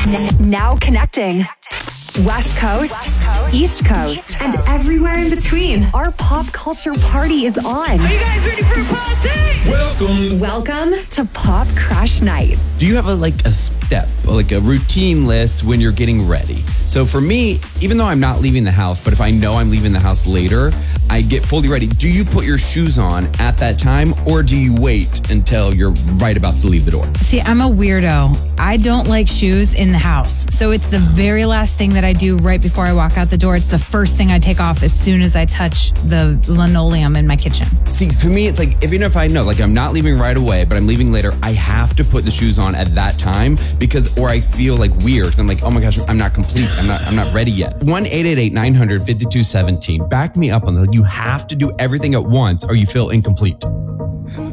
Now connecting. West Coast, East Coast, and everywhere in between. Our pop culture party is on. Are you guys ready for a party? Welcome to Pop Crash Nights. Do you have a step, like a routine list when you're getting ready? So for me, even though I'm not leaving the house, but if I know I'm leaving the house later, I get fully ready. Do you put your shoes on at that time, or do you wait until you're right about to leave the door? See, I'm a weirdo. I don't like shoes in the house. So it's the very last thing that I do right before I walk out the door. It's the first thing I take off as soon as I touch the linoleum in my kitchen. See, for me, it's like, even if I know, like I'm not leaving right away, but I'm leaving later, I have to put the shoes on at that time or I feel like weird. I'm like, oh my gosh, I'm not complete. I'm not ready yet. 1-888-900-5217. Back me up on that. You have to do everything at once or you feel incomplete.